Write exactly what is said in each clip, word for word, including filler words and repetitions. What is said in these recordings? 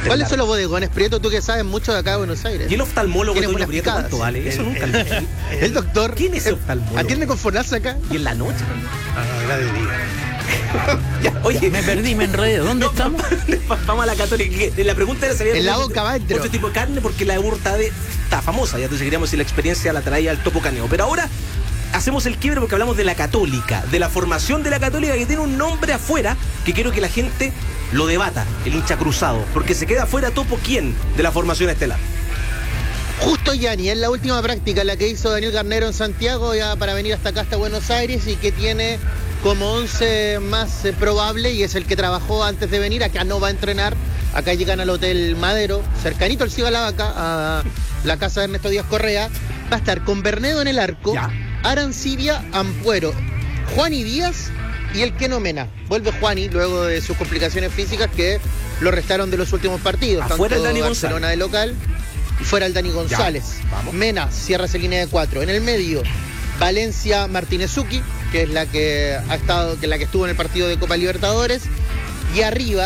entre ¿Cuáles la... son los bodegones, Prieto? Tú que sabes mucho de acá de Buenos Aires. ¿Y el oftalmólogo ¿Tienes Toño buenas Prieto picadas? cuánto vale? Eso El- nunca el- lo el- El doctor. ¿Quién es el eh, oftalmólogo? ¿Atiende con Fonasa acá? Y en la noche. Ah, no, era de día. Ya, oye, Me perdí, me enredé. ¿Dónde estamos? vamos a la Católica. que- La pregunta era: ¿sabía En la boca va adentro. otro tipo de carne? Porque la de Hurtade está famosa. Ya entonces queríamos si la experiencia la traía al Topo Caneo. Pero ahora hacemos el quiebre porque hablamos de la Católica, de la formación de la Católica, que tiene un nombre afuera que quiero que la gente lo debata, el hincha cruzado. Porque se queda afuera Topo, ¿quién? De la formación estelar. Justo Yanni, es la última práctica, la que hizo Daniel Garnero en Santiago ya para venir hasta acá, hasta Buenos Aires, y que tiene como once más eh, probable, y es el que trabajó antes de venir. Acá no va a entrenar, acá llegan al Hotel Madero, cercanito al Ciba La Vaca, a la casa de Ernesto Díaz Correa. Va a estar con Bernedo en el arco, Ya. Arancibia, Ampuero, Juani Díaz y el Keno Mena. Vuelve Juani luego de sus complicaciones físicas que lo restaron de los últimos partidos. Afuera tanto el Dani Barcelona de local y fuera el Dani González. vamos. Mena cierra esa línea de cuatro. En el medio, Valencia Martinezuki, que es la que ha estado, que es la que estuvo en el partido de Copa Libertadores. Y arriba,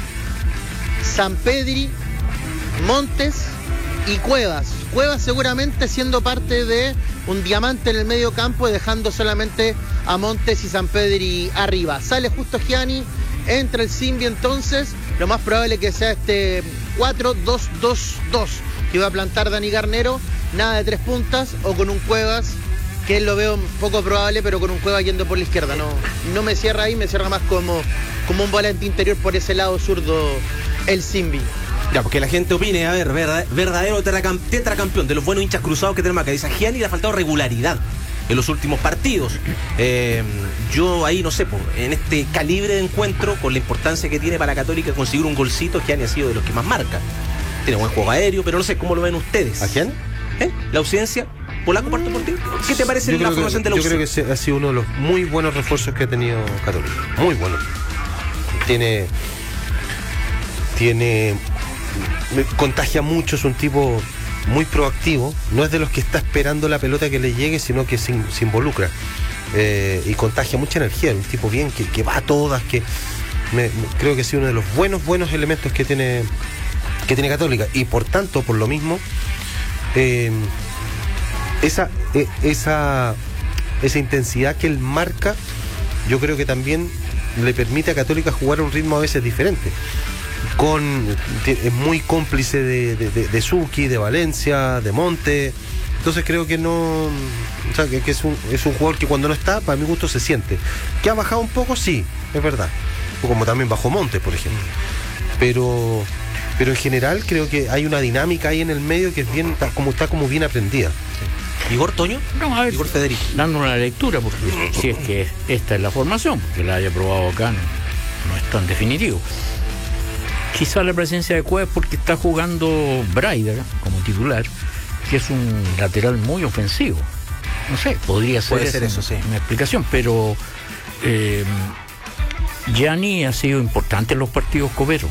Sampedri, Montes y Cuevas. Cuevas seguramente siendo parte de un diamante en el medio campo y dejando solamente a Montes y Sampedri arriba. Sale justo Gianni, entra el Simbi, entonces lo más probable es que sea este cuatro dos dos dos que va a plantar Dani Garnero, nada de tres puntas, o con un Cuevas, que lo veo poco probable, pero con un Cuevas yendo por la izquierda. No, no me cierra ahí, me cierra más como, como un volante interior por ese lado zurdo el Simbi. Ya, porque la gente opine, a ver, verdad- verdadero tetracam- tetracampeón de los buenos hinchas cruzados que tenemos acá. Dice, a Gianni le ha faltado regularidad en los últimos partidos. Eh, yo ahí, no sé, po, en este calibre de encuentro, con la importancia que tiene para Católica conseguir un golcito, Gianni ha sido de los que más marca. Tiene buen juego aéreo, pero no sé cómo lo ven ustedes. ¿A quién? ¿Eh? La ausencia. Polaco, parto por ti. ¿Qué te parece Yo la creo, formación que, de la yo creo ausencia? que se- ha sido uno de los muy buenos refuerzos que ha tenido Católica. Muy bueno. Tiene. Tiene. me Contagia mucho, es un tipo muy proactivo. No es de los que está esperando la pelota que le llegue, sino que se, in- se involucra. Eh, y contagia mucha energía. Un tipo bien que, que va a todas. que me- me- Creo que ha sido uno de los buenos, buenos elementos que tiene, que tiene Católica. Y por tanto, por lo mismo. Eh, esa, eh, esa, esa intensidad que él marca, yo creo que también le permite a Católica jugar a un ritmo a veces diferente. Con, es muy cómplice de, de, de, de Suki, de Valencia, de Monte. Entonces creo que no, o sea, que, que es, un, es un jugador que cuando no está, para mi gusto se siente. Que ha bajado un poco, sí, es verdad. Como también bajó Monte, por ejemplo. Pero pero en general creo que hay una dinámica ahí en el medio que es bien, está como está como bien aprendida. Igor Toño, No, a ver, Igor Federico. dando una lectura, porque si es que esta es la formación, porque la haya probado acá no, no es tan definitivo. Quizá la presencia de Cuevas porque está jugando Braider como titular, que es un lateral muy ofensivo. No sé, podría ser, Puede ser esa eso, sí. una explicación, pero eh, Gianni ha sido importante en los partidos coperos,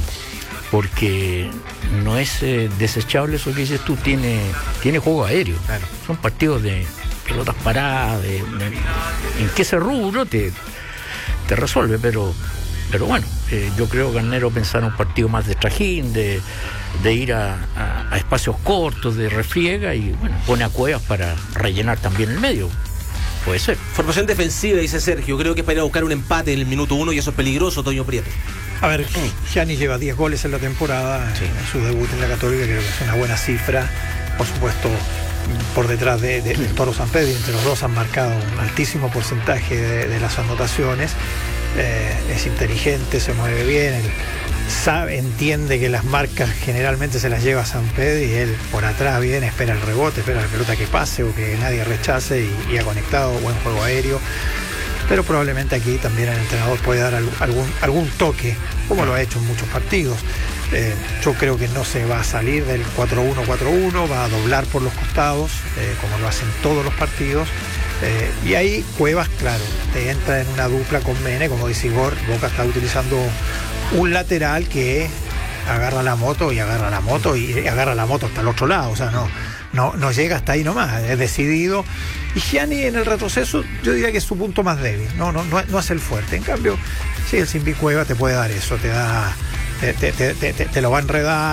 porque no es eh, desechable eso que dices tú, tiene, tiene juego aéreo. Claro. Son partidos de pelotas paradas, de, de- en que ese rubro te, te resuelve, pero pero bueno, eh, yo creo que Garnero pensaba un partido más de trajín, de, de ir a, a- a espacios cortos, de refriega, y bueno, pone a Cuevas para rellenar también el medio. Puede ser. Formación defensiva, dice Sergio. Creo que es para ir a buscar un empate en el minuto uno y eso es peligroso, Toño Prieto. A ver, Gianni lleva diez goles en la temporada, Sí. en su debut en la Católica, creo que es una buena cifra. Por supuesto, por detrás de, de- del Toro Sampedri, entre los dos han marcado un altísimo porcentaje de, de las anotaciones. Eh, es inteligente, se mueve bien, él sabe, entiende que las marcas generalmente se las lleva Sampedri, y él por atrás viene, espera el rebote, espera la pelota que pase o que nadie rechace, y, y ha conectado, buen juego aéreo. Pero probablemente aquí también el entrenador puede dar al- algún, algún toque, como lo ha hecho en muchos partidos. Eh, yo creo que no se va a salir del cuatro uno cuatro uno, va a doblar por los costados, eh, como lo hacen todos los partidos. Eh, y ahí Cuevas, claro, te entra en una dupla con Mene, como dice Igor. Boca está utilizando un lateral que agarra la moto y agarra la moto y agarra la moto hasta el otro lado, o sea, no, no, no llega hasta ahí nomás, es decidido. Y Gianni en el retroceso, yo diría que es su punto más débil, no, no, no, no hace el fuerte. En cambio, sí, el Simbi Cueva te puede dar eso, te da, te, te, te, te, te lo va a enredar.